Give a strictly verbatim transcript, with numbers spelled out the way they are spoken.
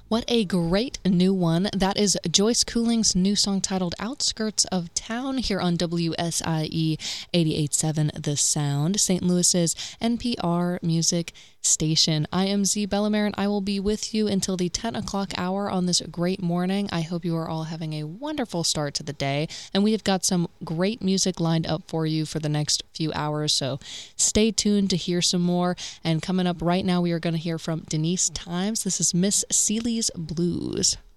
What a great new one. That is Joyce Cooling's new song titled Outskirts of Town here on W S I E eighty-eight point seven The Sound, Saint Louis's N P R music station. I am Z Bellamere, and I will be with you until the ten o'clock hour on this great morning. I hope you are all having a wonderful start to the day, and we have got some great music lined up for you for the next few hours, so stay tuned to hear some more. And coming up right now, we are going to hear from Denise Times. This is Miss Seeley's Blues.